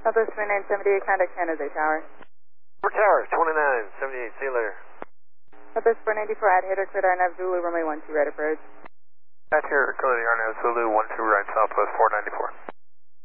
Southwest 2978, contact San Jose Tower. Tower, 2978, see you later. Southwest 494, at Hader, cleared RNAV Zulu, runway 12, right approach. At here, cleared RNAV Zulu, 12 right, Southwest 494.